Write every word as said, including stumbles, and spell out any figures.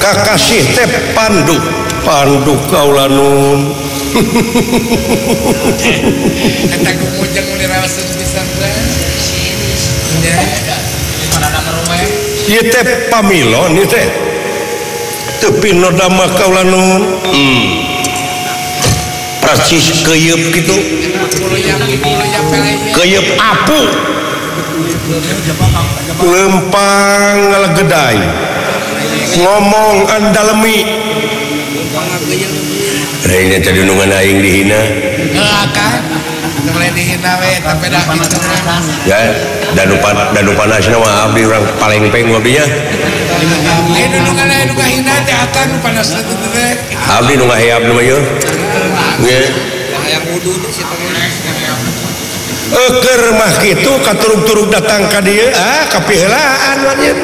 kakasih teh Pandu Pandu kaula nun eta gumujeng mun diraoseun pisan teh nya panana rumah ieu teh pamilon ieu teh teu pinoda mah kaula nun hmm persis keuyeub kitu keuyeub apu lempang ngalegedai ngomong andalemi ini tadi nungan aing dihina kan mulai dihina we tapi dah gitu ya dan lupa dan lupa nasina mah abdi urang paling peng abdinya eh dulu kan aya nu ngahina teh atan panas teh abdi nu ngaheap nu mah yeuh nge hayang wudu si eukeur mah kitu katurug-turug datang ka dieu ah kapiheulaan mah